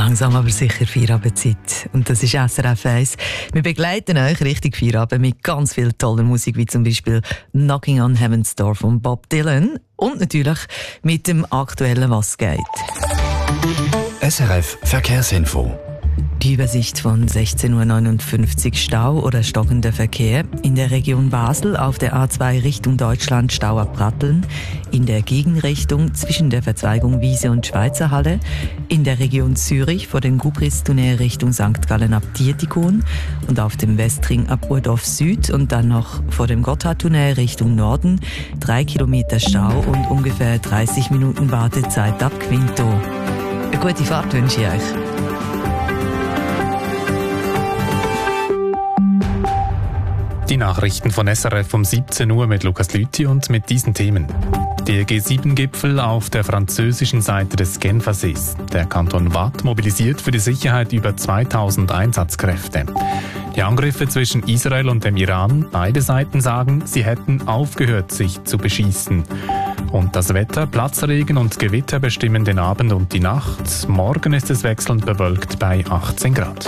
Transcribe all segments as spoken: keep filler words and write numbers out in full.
Langsam aber sicher Feierabendzeit. Und das ist S R F eins. Wir begleiten euch richtig Feierabend mit ganz viel toller Musik, wie zum Beispiel Knocking on Heaven's Door von Bob Dylan. Und natürlich mit dem aktuellen «Was geht?». S R F Verkehrsinfo. Die Übersicht von sechzehn Uhr neunundfünfzig. Stau oder stockender Verkehr. In der Region Basel auf der A zwei Richtung Deutschland Stau ab Pratteln. In der Gegenrichtung zwischen der Verzweigung Wiese und Schweizer Halle. In der Region Zürich vor dem Gubristunnel Richtung Sankt Gallen ab Dietikon. Und auf dem Westring ab Urdorf Süd. Und dann noch vor dem Gotthardtunnel Richtung Norden. Drei Kilometer Stau und ungefähr dreißig Minuten Wartezeit ab Quinto. Eine gute Fahrt wünsche ich euch. Die Nachrichten von S R F um siebzehn Uhr mit Lukas Lüthi und mit diesen Themen. Der G sieben Gipfel auf der französischen Seite des Genfersees. Der Kanton Waadt mobilisiert für die Sicherheit über zweitausend Einsatzkräfte. Die Angriffe zwischen Israel und dem Iran. Beide Seiten sagen, sie hätten aufgehört, sich zu beschießen. Und das Wetter, Platzregen und Gewitter bestimmen den Abend und die Nacht. Morgen ist es wechselnd bewölkt bei achtzehn Grad.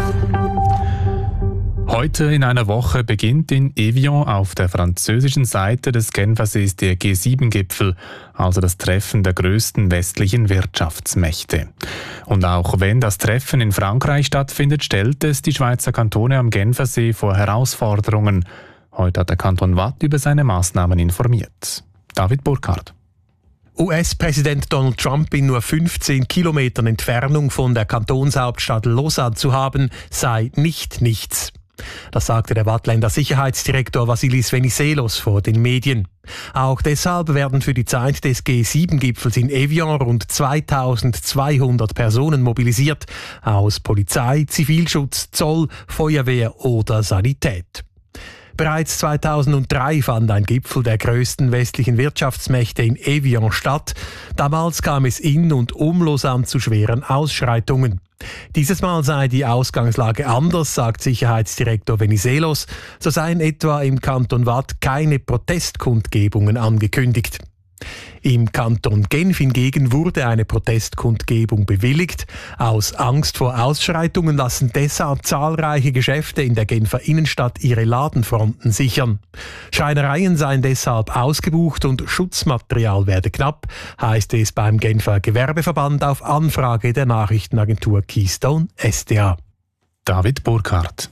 Heute in einer Woche beginnt in Evian auf der französischen Seite des Genfersees der G sieben Gipfel, also das Treffen der größten westlichen Wirtschaftsmächte. Und auch wenn das Treffen in Frankreich stattfindet, stellt es die Schweizer Kantone am Genfersee vor Herausforderungen. Heute hat der Kanton Waadt über seine Maßnahmen informiert. David Burkhardt. U S-Präsident Donald Trump in nur fünfzehn Kilometern Entfernung von der Kantonshauptstadt Lausanne zu haben, sei nicht nichts. Das sagte der Waadtländer Sicherheitsdirektor Vassilis Venizelos vor den Medien. Auch deshalb werden für die Zeit des G sieben Gipfels in Evian rund zweitausendzweihundert Personen mobilisiert, aus Polizei, Zivilschutz, Zoll, Feuerwehr oder Sanität. Bereits zweitausenddrei fand ein Gipfel der größten westlichen Wirtschaftsmächte in Evian statt. Damals kam es in und um Lausanne zu schweren Ausschreitungen. Dieses Mal sei die Ausgangslage anders, sagt Sicherheitsdirektor Venizelos. So seien etwa im Kanton Waadt keine Protestkundgebungen angekündigt. Im Kanton Genf hingegen wurde eine Protestkundgebung bewilligt. Aus Angst vor Ausschreitungen lassen deshalb zahlreiche Geschäfte in der Genfer Innenstadt ihre Ladenfronten sichern. Schreinereien seien deshalb ausgebucht und Schutzmaterial werde knapp, heißt es beim Genfer Gewerbeverband auf Anfrage der Nachrichtenagentur Keystone S D A. David Burkhardt.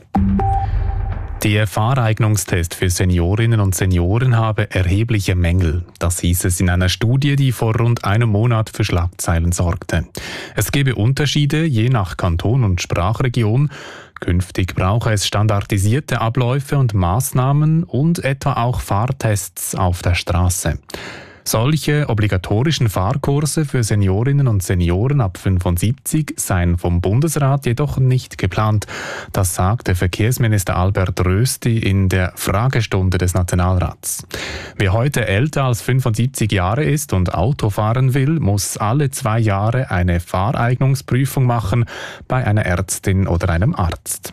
Der Fahreignungstest für Seniorinnen und Senioren habe erhebliche Mängel. Das hieß es in einer Studie, die vor rund einem Monat für Schlagzeilen sorgte. Es gebe Unterschiede je nach Kanton und Sprachregion. Künftig brauche es standardisierte Abläufe und Maßnahmen und etwa auch Fahrtests auf der Straße. Solche obligatorischen Fahrkurse für Seniorinnen und Senioren ab fünfundsiebzig seien vom Bundesrat jedoch nicht geplant. Das sagte Verkehrsminister Albert Rösti in der Fragestunde des Nationalrats. Wer heute älter als fünfundsiebzig Jahre ist und Auto fahren will, muss alle zwei Jahre eine Fahreignungsprüfung machen bei einer Ärztin oder einem Arzt.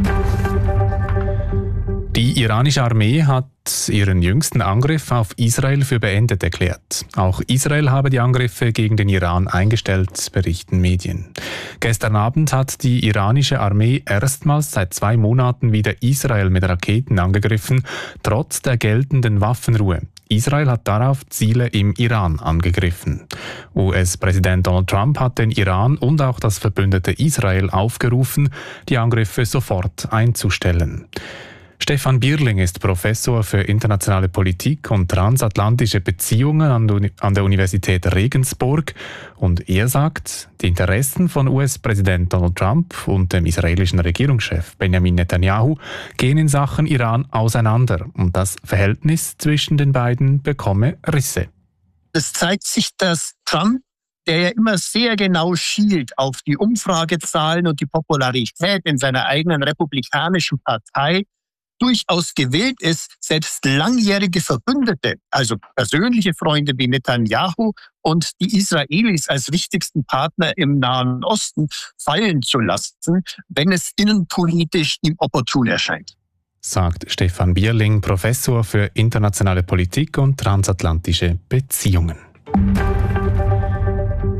Die iranische Armee hat ihren jüngsten Angriff auf Israel für beendet erklärt. Auch Israel habe die Angriffe gegen den Iran eingestellt, berichten Medien. Gestern Abend hat die iranische Armee erstmals seit zwei Monaten wieder Israel mit Raketen angegriffen, trotz der geltenden Waffenruhe. Israel hat darauf Ziele im Iran angegriffen. U S-Präsident Donald Trump hat den Iran und auch das verbündete Israel aufgerufen, die Angriffe sofort einzustellen. Stefan Bierling ist Professor für internationale Politik und transatlantische Beziehungen an der Universität Regensburg und er sagt, die Interessen von U S-Präsident Donald Trump und dem israelischen Regierungschef Benjamin Netanyahu gehen in Sachen Iran auseinander und das Verhältnis zwischen den beiden bekomme Risse. Es zeigt sich, dass Trump, der ja immer sehr genau schielt auf die Umfragezahlen und die Popularität in seiner eigenen republikanischen Partei, durchaus gewillt ist, selbst langjährige Verbündete, also persönliche Freunde wie Netanyahu und die Israelis als wichtigsten Partner im Nahen Osten fallen zu lassen, wenn es innenpolitisch ihm opportun erscheint. Sagt Stefan Bierling, Professor für internationale Politik und transatlantische Beziehungen.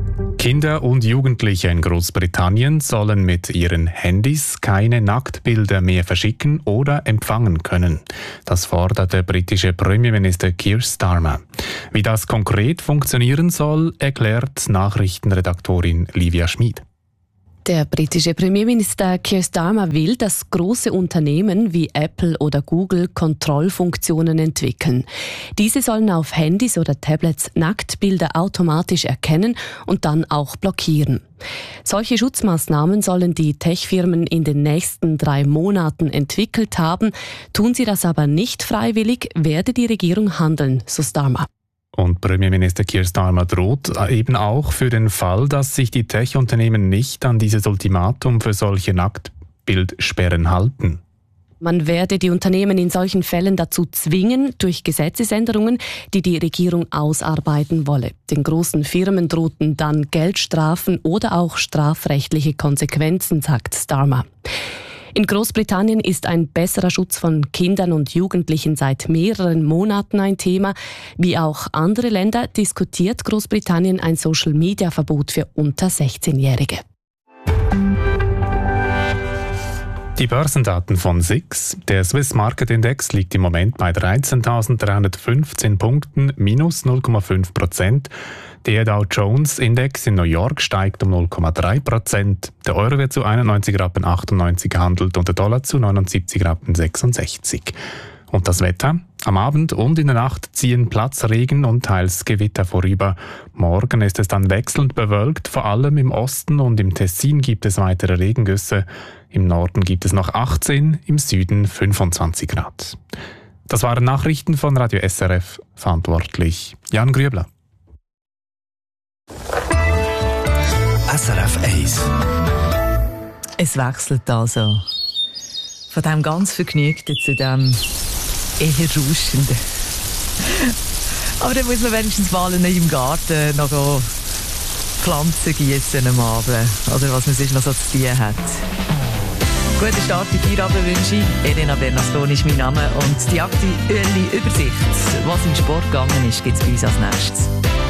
Kinder und Jugendliche in Großbritannien sollen mit ihren Handys keine Nacktbilder mehr verschicken oder empfangen können. Das fordert der britische Premierminister Keir Starmer. Wie das konkret funktionieren soll, erklärt Nachrichtenredaktorin Livia Schmid. Der britische Premierminister Keir Starmer will, dass große Unternehmen wie Apple oder Google Kontrollfunktionen entwickeln. Diese sollen auf Handys oder Tablets Nacktbilder automatisch erkennen und dann auch blockieren. Solche Schutzmaßnahmen sollen die Tech-Firmen in den nächsten drei Monaten entwickelt haben. Tun sie das aber nicht freiwillig, werde die Regierung handeln, so Starmer. Und Premierminister Keir Starmer droht eben auch für den Fall, dass sich die Tech-Unternehmen nicht an dieses Ultimatum für solche Nacktbildsperren halten. Man werde die Unternehmen in solchen Fällen dazu zwingen, durch Gesetzesänderungen, die die Regierung ausarbeiten wolle. Den großen Firmen drohten dann Geldstrafen oder auch strafrechtliche Konsequenzen, sagt Starmer. In Großbritannien ist ein besserer Schutz von Kindern und Jugendlichen seit mehreren Monaten ein Thema. Wie auch andere Länder diskutiert Großbritannien ein Social-Media-Verbot für unter sechzehnjährige. Die Börsendaten von S I X. Der Swiss Market Index liegt im Moment bei dreizehntausenddreihundertfünfzehn Punkten, minus null Komma fünf Prozent. Der Dow Jones Index in New York steigt um null Komma drei Prozent. Der Euro wird zu einundneunzig Rappen achtundneunzig gehandelt und der Dollar zu neunundsiebzig Rappen sechsundsechzig. Und das Wetter? Am Abend und in der Nacht ziehen Platzregen und teils Gewitter vorüber. Morgen ist es dann wechselnd bewölkt, vor allem im Osten und im Tessin gibt es weitere Regengüsse. Im Norden gibt es noch achtzehn, im Süden fünfundzwanzig Grad. Das waren Nachrichten von Radio S R F, verantwortlich Jan Grübler. S R F eins. Es wechselt also von dem ganz Vergnügten zu dem eher Rauschenden. Aber dann muss man wenigstens mal nicht im Garten noch Pflanzen gießen am Abend. Oder was man sonst noch so zu tun hat. Guten Start in die Feierabend wünsche ich. Elena Bernasconi ist mein Name. Und die aktuelle Übersicht, was im Sport gegangen ist, gibt es bei uns als nächstes.